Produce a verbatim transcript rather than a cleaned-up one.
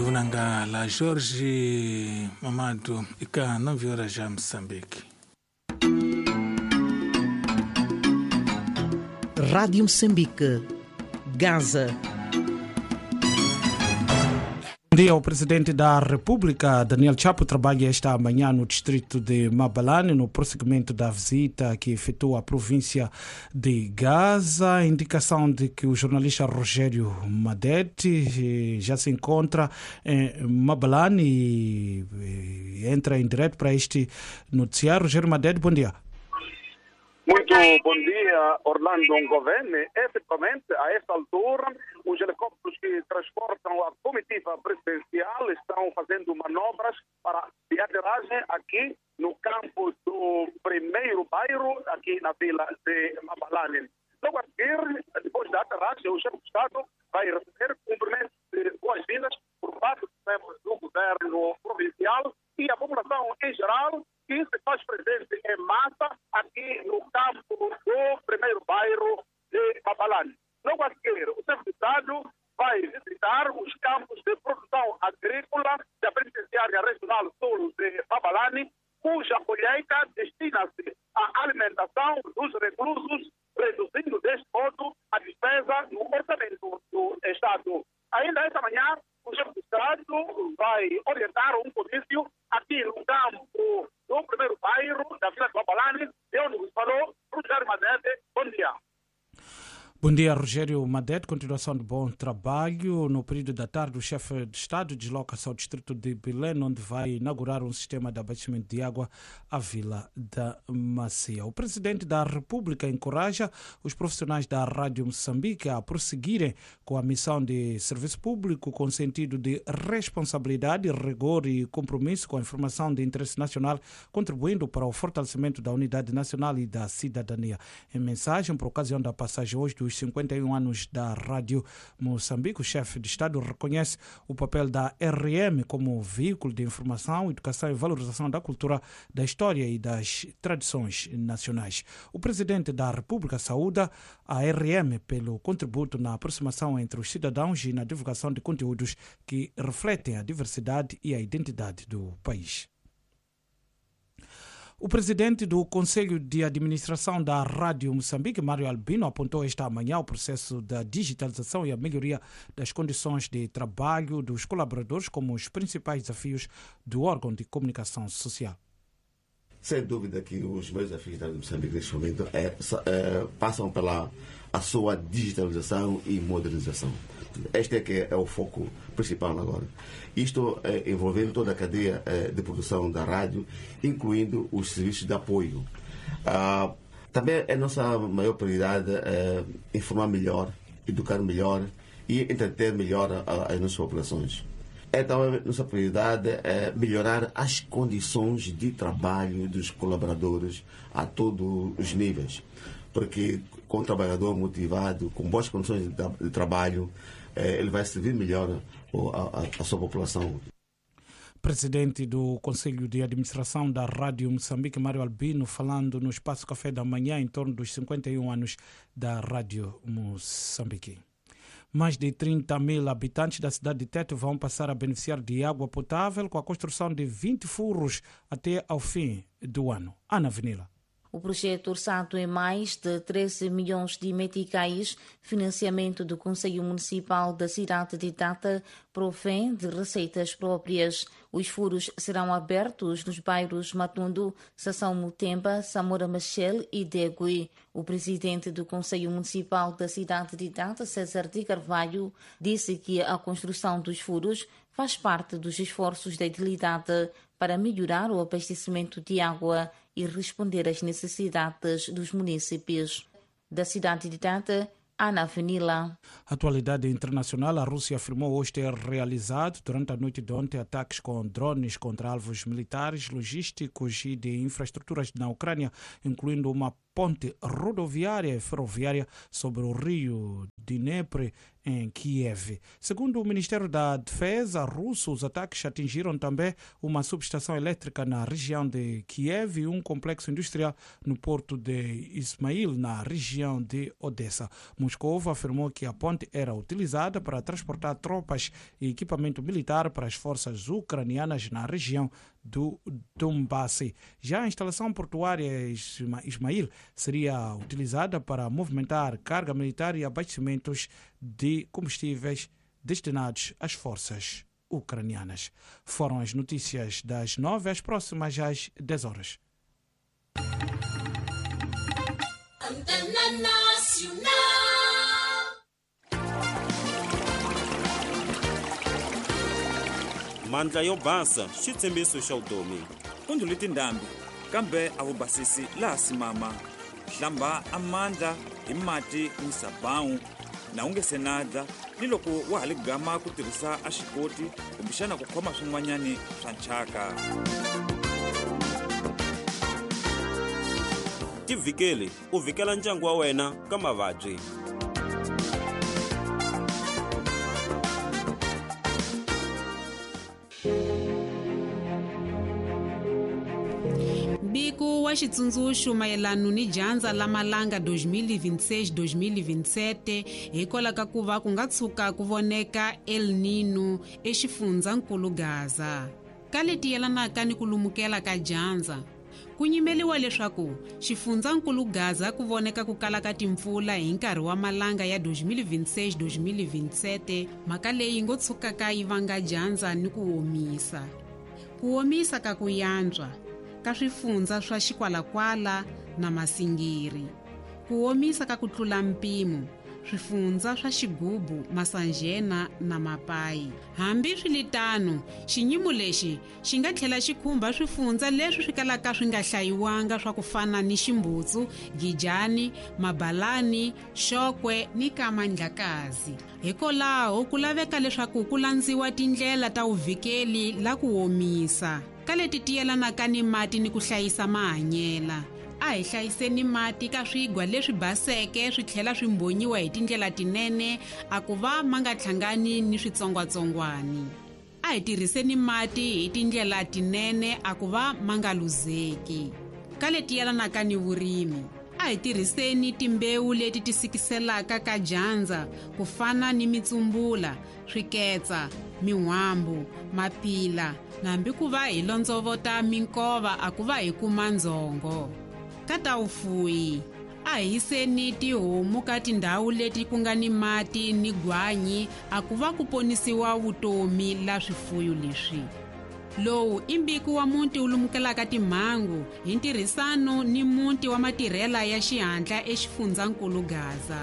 Vunangala Jorge Mamadu ika nove horas já Moçambique. Rádio Moçambique, Gaza. Bom dia, o presidente da República, Daniel Chapo, trabalha esta manhã no distrito de Mabalane, no prosseguimento da visita que efetua a província de Gaza. A indicação de que o jornalista Rogério Madete já se encontra em Mabalane e entra em direto para este noticiário. Rogério Madete, bom dia. Muito bom dia, Orlando Ngovene. Efetivamente, a esta altura, os helicópteros que transportam a comitiva presidencial estão fazendo manobras para de aterragem aqui no campo do primeiro bairro, aqui na vila de Mabalane. Logo a seguir, depois da aterragem, o chefe de Estado vai receber cumprimentos de boas-vindas por parte dos membros do governo provincial e a população em geral, que se faz presente em massa aqui no campo do primeiro bairro de Mabalane. Logo a seguir, o chefe de Estado vai visitar os campos de produção agrícola da Penitenciária Regional Sul de Mabalane, cuja colheita destina-se à alimentação dos reclusos, reduzindo deste modo a despesa no orçamento do Estado. Ainda esta manhã, o chefe de Estado vai orientar um comício aqui no campo do primeiro bairro da vila de Mabalane, de onde nos falou Rogério Madete. Bom dia. Bom dia, Rogério Madete. Continuação de bom trabalho. No período da tarde, o chefe de Estado desloca-se ao distrito de Belém, onde vai inaugurar um sistema de abastecimento de água à Vila da Macia. O presidente da República encoraja os profissionais da Rádio Moçambique a prosseguirem com a missão de serviço público com sentido de responsabilidade, rigor e compromisso com a informação de interesse nacional, contribuindo para o fortalecimento da unidade nacional e da cidadania. Em mensagem, por ocasião da passagem hoje dos cinquenta e um anos da Rádio Moçambique, o chefe de Estado reconhece o papel da R M como veículo de informação, educação e valorização da cultura, da história e das tradições nacionais. O presidente da República saúda a R M pelo contributo na aproximação entre os cidadãos e na divulgação de conteúdos que refletem a diversidade e a identidade do país. O presidente do Conselho de Administração da Rádio Moçambique, Mário Albino, apontou esta manhã o processo da digitalização e a melhoria das condições de trabalho dos colaboradores como os principais desafios do órgão de comunicação social. Sem dúvida que os meus desafios da Rádio Moçambique neste momento é, é, passam pela a sua digitalização e modernização. Este é que é o foco principal agora. Isto é, envolvendo toda a cadeia é, de produção da rádio, incluindo os serviços de apoio. Ah, também é nossa maior prioridade é, informar melhor, educar melhor e entreter melhor as nossas populações. É também nossa prioridade é melhorar as condições de trabalho dos colaboradores a todos os níveis. Porque com um trabalhador motivado, com boas condições de, de trabalho, eh, ele vai servir melhor a, a, a sua população. Presidente do Conselho de Administração da Rádio Moçambique, Mário Albino, falando no Espaço Café da Manhã em torno dos cinquenta e um anos da Rádio Moçambique. Mais de trinta mil habitantes da cidade de Tete vão passar a beneficiar de água potável com a construção de vinte furos até ao fim do ano. Ana Avenida. O projeto, orçado em mais de treze milhões de meticais, financiamento do Conselho Municipal da cidade de Tete, provém de receitas próprias. Os furos serão abertos nos bairros Matundo, Sassão Mutemba, Samora Machel e Degui. O presidente do Conselho Municipal da cidade de Tete, César de Carvalho, disse que a construção dos furos faz parte dos esforços da utilidade para melhorar o abastecimento de água e responder às necessidades dos municípios. Da cidade de Tete, Ana Avenida. Atualidade internacional, a Rússia afirmou hoje ter realizado, durante a noite de ontem, ataques com drones contra alvos militares, logísticos e de infraestruturas na Ucrânia, incluindo uma ponte rodoviária e ferroviária sobre o rio Dnepr em Kiev. Segundo o Ministério da Defesa russo, os ataques atingiram também uma subestação elétrica na região de Kiev e um complexo industrial no porto de Ismail, na região de Odessa. Moscou afirmou que a ponte era utilizada para transportar tropas e equipamento militar para as forças ucranianas na região do Donbass. Já a instalação portuária Ismail seria utilizada para movimentar carga militar e abastecimentos de combustíveis destinados às forças ucranianas. Foram as notícias das nove às próximas às dez horas. Antena Nacional. Mandla yo basa xitshembiso xa vutomi. Undlu tindambi kambe a vubasisi laha simama. Hlamba amandla hi mati ni sabawu na u nge se nadza ni loko wa ha li gama ku tirhisa a xikoti kumbexana ku khoma swin'wanyani swa nchaka. Tivhikeli u vhikela ndyangu wa wena ka mavabyi. Biko wa xitsundzuxo mayelano ni dyandza la malanga dois mil e vinte e seis dois mil e vinte e sete hikwalaho ka ku va ku nga tshuka ku voneka El Nino exifundzhankulu Gaza. Ka leti yelanaka ni ku lumukela ka dyandza, ku nyimeliwa leswaku xifundzhankulu Gaza ku voneka ku kala ka timpfula hi nkarhi wa malanga ya dois mil e vinte e seis dois mil e vinte e sete, mhaka leyi ngo tshukaka yi vanga dyandza ni ku omisa. Ku omisa ka ku yantswa ka swifundza swa xikwalakwala na masingiri, ku omisa ka ku tlula mpimo, swifundza swa xigubu, masanjena na mapayi. Hambi swilitano, xinyimo lexi xi nga tlhela xi khumba swifundza leswi swi kalaka swi nga hlayiwanga swa ku fana ni Ximbutsu, Gijani, Mabalani, Xokwe ni Kamandlakazi. Hikwalaho ku laveka leswaku ku landziwa tindlela ta uvhikeli la ku omisa ka leti tiyelanaka ni mati ni ku hlayisa mahanyela. A hi hlayiseni mati ka swigwa leswi baseke swi tlhela swi mbonyiwa hi tindlela tinene a ku va ma nga hlangani ni switsongwatsongwani. A hi tirhiseni mati hi tindlela tinene a ku va ma nga luzeki. Ka leti yelanaka ni vurimi, a hi tirhiseni timbewu leti ti sikiselaka ka dyandza ku fana ni mitsumbula, swiketsa, mihwambu, mapila, na hambi ku va hi londzovota minkova a ku va hi kuma ndzongo. Ka ta ufuyi, a hi yiseni tihomu ka tindhawu leti ku nga ni mati ni gwanyi a ku va ku ponisiwa vutomi la swifuyo leswi. Lowu i mbiko wa muti wu lumukelaka timhangu hi ntirhisano ni muti wa matirhela ya xihatla exifundzhankulu Gaza.